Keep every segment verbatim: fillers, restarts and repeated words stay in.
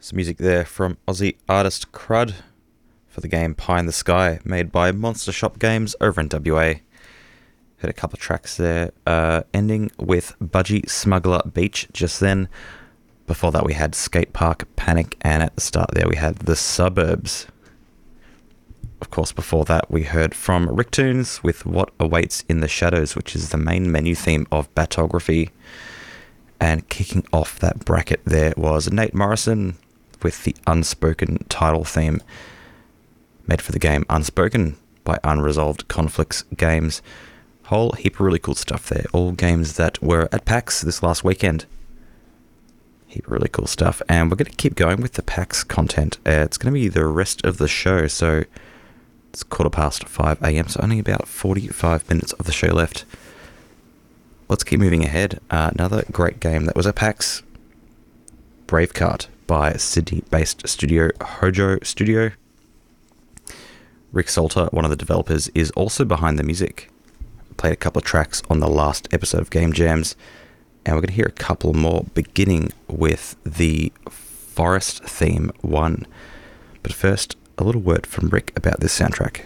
Some music there from Aussie artist Crud for the game Pie in the Sky, made by Monster Shop Games over in W A. Heard a couple of tracks there, uh, ending with Budgie Smuggler Beach just then. Before that we had Skate Park Panic, and at the start there we had The Suburbs. Of course, before that we heard from Ricktoons with What Awaits in the Shadows, which is the main menu theme of Batography. And kicking off that bracket there was Nate Morrison with the Unspoken title theme, made for the game Unspoken by Unresolved Conflicts Games. Whole heap of really cool stuff there. All games that were at PAX this last weekend. Heap of really cool stuff. And we're going to keep going with the PAX content. Uh, it's going to be the rest of the show. So it's quarter past five a.m. So only about forty-five minutes of the show left. Let's keep moving ahead. Uh, another great game that was at PAX, Bravecart by Sydney-based studio Hojo Studio. Rick Salter, one of the developers, is also behind the music. Played a couple of tracks on the last episode of Game Jams, and we're going to hear a couple more, beginning with the Forest Theme one. But first, a little word from Rick about this soundtrack.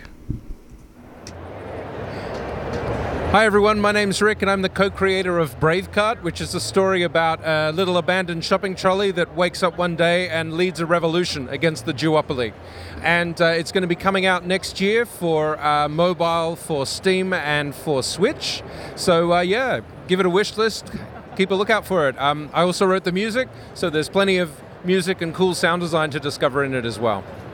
Hi everyone, my name's Rick and I'm the co-creator of Bravecart, which is a story about a little abandoned shopping trolley that wakes up one day and leads a revolution against the duopoly. And uh, it's going to be coming out next year for uh, mobile, for Steam and for Switch. So uh, yeah, give it a wish list, keep a lookout for it. Um, I also wrote the music, so there's plenty of music and cool sound design to discover in it as well.